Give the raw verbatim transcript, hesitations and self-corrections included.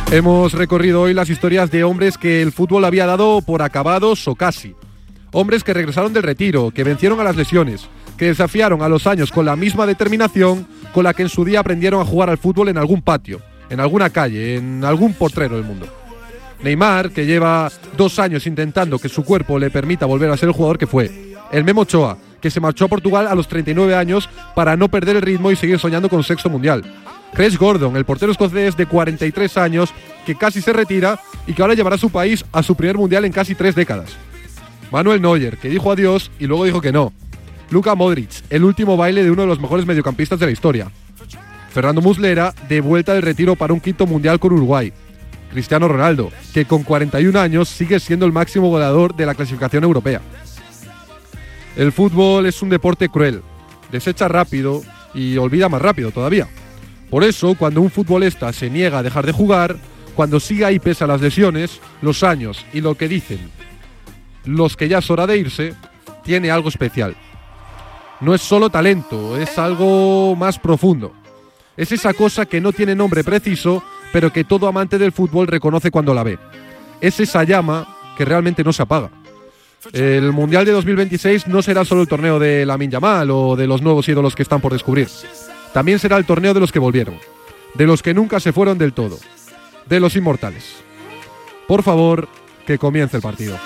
Hemos recorrido hoy las historias de hombres que el fútbol había dado por acabados o casi. Hombres que regresaron del retiro, que vencieron a las lesiones, que desafiaron a los años con la misma determinación con la que en su día aprendieron a jugar al fútbol en algún patio, en alguna calle, en algún potrero del mundo. Neymar, que lleva dos años intentando que su cuerpo le permita volver a ser el jugador que fue. El Memo Ochoa, que se marchó a Portugal a los treinta y nueve años para no perder el ritmo y seguir soñando con sexto mundial. Chris Gordon, el portero escocés de cuarenta y tres años, que casi se retira y que ahora llevará a su país a su primer mundial en casi tres décadas. Manuel Neuer, que dijo adiós y luego dijo que no. Luka Modric, el último baile de uno de los mejores mediocampistas de la historia. Fernando Muslera, de vuelta del retiro para un quinto mundial con Uruguay. Cristiano Ronaldo, que con cuarenta y un años sigue siendo el máximo goleador de la clasificación europea. El fútbol es un deporte cruel, desecha rápido y olvida más rápido todavía. Por eso, cuando un futbolista se niega a dejar de jugar, cuando sigue ahí pese a las lesiones, los años y lo que dicen los que ya es hora de irse, tiene algo especial. No es solo talento, es algo más profundo. Es esa cosa que no tiene nombre preciso, pero que todo amante del fútbol reconoce cuando la ve. Es esa llama que realmente no se apaga. El Mundial de dos mil veintiséis no será solo el torneo de Lamine Yamal o de los nuevos ídolos que están por descubrir. También será el torneo de los que volvieron, de los que nunca se fueron del todo, de los inmortales. Por favor, que comience el partido.